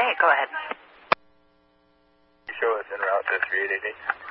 go ahead. Show us en route to 3888.